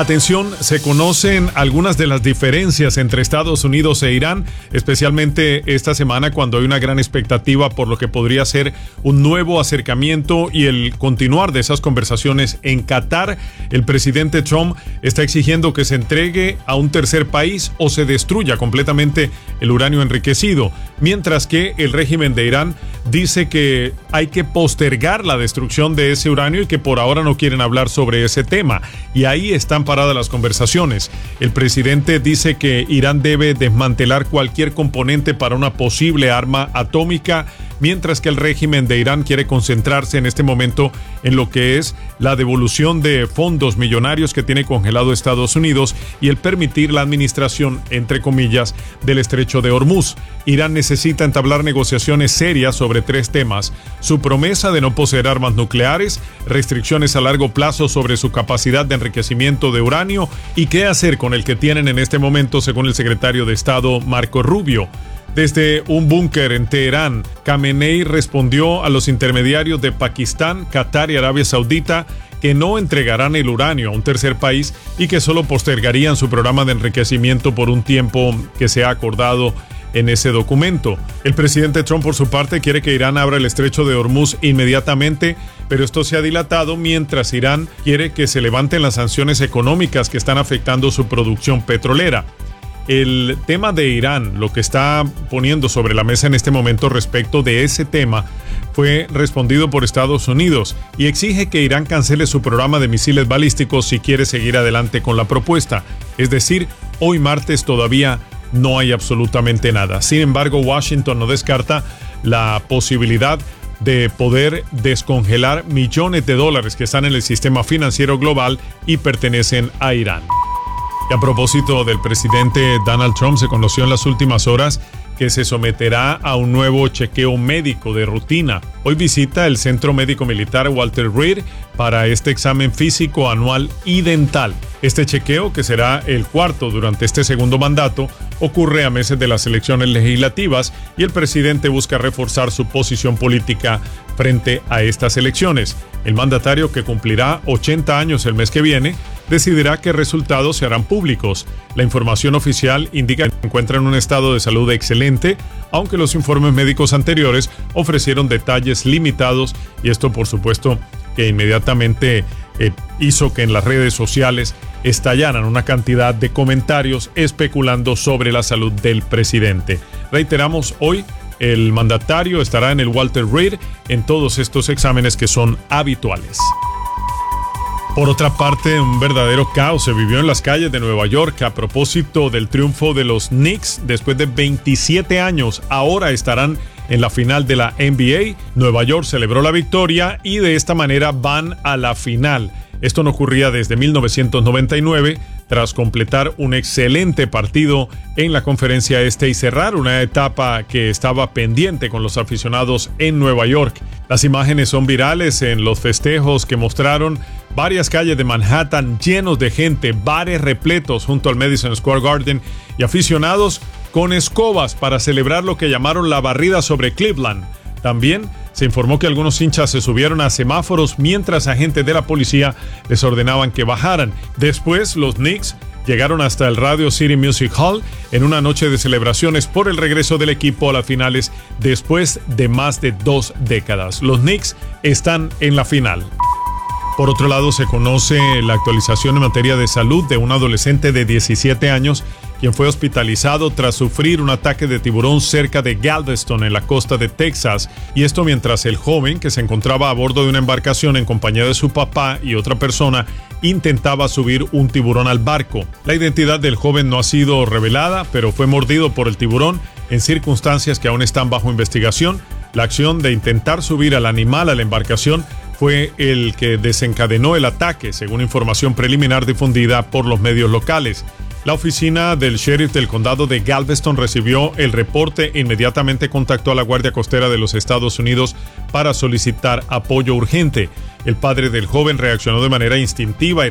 Atención, se conocen algunas de las diferencias entre Estados Unidos e Irán, especialmente esta semana cuando hay una gran expectativa por lo que podría ser un nuevo acercamiento y el continuar de esas conversaciones en Qatar. El presidente Trump está exigiendo que se entregue a un tercer país o se destruya completamente el uranio enriquecido, mientras que el régimen de Irán dice que hay que postergar la destrucción de ese uranio y que por ahora no quieren hablar sobre ese tema. Y ahí están paradas las conversaciones. El presidente dice que Irán debe desmantelar cualquier componente para una posible arma atómica, mientras que el régimen de Irán quiere concentrarse en este momento en lo que es la devolución de fondos millonarios que tiene congelado Estados Unidos y el permitir la administración, entre comillas, del estrecho de Hormuz. Irán necesita entablar negociaciones serias sobre 3 temas: su promesa de no poseer armas nucleares, restricciones a largo plazo sobre su capacidad de enriquecimiento de uranio y qué hacer con el que tienen en este momento, según el secretario de Estado Marco Rubio. Desde un búnker en Teherán, Khamenei respondió a los intermediarios de Pakistán, Qatar y Arabia Saudita que no entregarán el uranio a un tercer país y que solo postergarían su programa de enriquecimiento por un tiempo que se ha acordado en ese documento. El presidente Trump, por su parte, quiere que Irán abra el estrecho de Hormuz inmediatamente, pero esto se ha dilatado mientras Irán quiere que se levanten las sanciones económicas que están afectando su producción petrolera. El tema de Irán, lo que está poniendo sobre la mesa en este momento respecto de ese tema, fue respondido por Estados Unidos y exige que Irán cancele su programa de misiles balísticos si quiere seguir adelante con la propuesta. Es decir, hoy martes todavía no hay absolutamente nada. Sin embargo, Washington no descarta la posibilidad de poder descongelar millones de dólares que están en el sistema financiero global y pertenecen a Irán. Y a propósito del presidente Donald Trump, se conoció en las últimas horas que se someterá a un nuevo chequeo médico de rutina. Hoy visita el Centro Médico Militar Walter Reed para este examen físico anual y dental. Este chequeo, que será el 4º durante este segundo mandato, ocurre a meses de las elecciones legislativas y el presidente busca reforzar su posición política frente a estas elecciones. El mandatario, que cumplirá 80 años el mes que viene, decidirá qué resultados se harán públicos. La información oficial indica que se encuentra en un estado de salud excelente, aunque los informes médicos anteriores ofrecieron detalles limitados, y esto por supuesto que inmediatamente hizo que en las redes sociales estallaran una cantidad de comentarios especulando sobre la salud del presidente. Reiteramos, hoy el mandatario estará en el Walter Reed en todos estos exámenes que son habituales. Por otra parte, un verdadero caos se vivió en las calles de Nueva York a propósito del triunfo de los Knicks. Después de 27 años, ahora estarán en la final de la NBA. Nueva York celebró la victoria y de esta manera van a la final. Esto no ocurría desde 1999, tras completar un excelente partido en la Conferencia Este y cerrar una etapa que estaba pendiente con los aficionados en Nueva York. Las imágenes son virales en los festejos que mostraron varias calles de Manhattan llenos de gente, bares repletos junto al Madison Square Garden y aficionados con escobas para celebrar lo que llamaron la barrida sobre Cleveland. También se informó que algunos hinchas se subieron a semáforos mientras agentes de la policía les ordenaban que bajaran. Después, los Knicks llegaron hasta el Radio City Music Hall en una noche de celebraciones por el regreso del equipo a las finales después de más de 2 décadas. Los Knicks están en la final. Por otro lado, se conoce la actualización en materia de salud de un adolescente de 17 años quien fue hospitalizado tras sufrir un ataque de tiburón cerca de Galveston, en la costa de Texas, y esto mientras el joven, que se encontraba a bordo de una embarcación en compañía de su papá y otra persona, intentaba subir un tiburón al barco. La identidad del joven no ha sido revelada, pero fue mordido por el tiburón en circunstancias que aún están bajo investigación. La acción de intentar subir al animal a la embarcación fue el que desencadenó el ataque, según información preliminar difundida por los medios locales. La oficina del sheriff del condado de Galveston recibió el reporte e inmediatamente contactó a la Guardia Costera de los Estados Unidos para solicitar apoyo urgente. El padre del joven reaccionó de manera instintiva y